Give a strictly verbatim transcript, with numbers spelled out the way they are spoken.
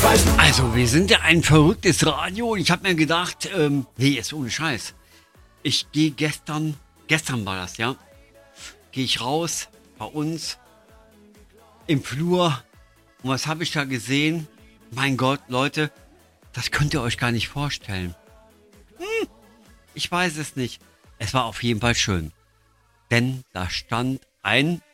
Also, wir sind ja ein verrücktes Radio. Ich habe mir gedacht, ähm, nee, jetzt ohne Scheiß. Ich gehe gestern, gestern war das, ja, gehe ich raus bei uns im Flur. Und was habe ich da gesehen? Mein Gott, Leute, das könnt ihr euch gar nicht vorstellen. Hm, ich weiß es nicht. Es war auf jeden Fall schön. Denn da stand ein